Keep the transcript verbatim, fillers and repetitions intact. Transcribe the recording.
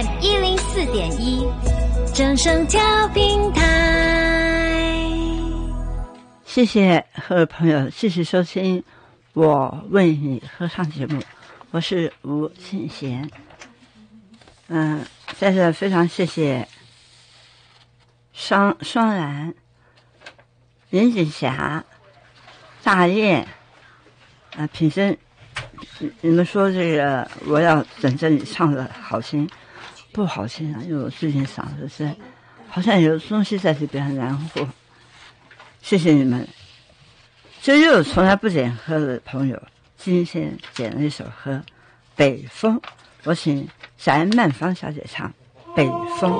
M 一零四点一，正声调频台。 谢谢各位朋友继续收听我为你合唱节目，我是吴庆贤。嗯，在这非常谢谢双双兰、林锦霞、大雁、呃品珍，你们说这个我要等着你唱的好听，不好听啊，因为我最近嗓子是好像有东西在这边很难过。谢谢你们。就又有从来不点歌的朋友，今天点了一首歌《北风》，我请翟曼芳小姐唱《北风》。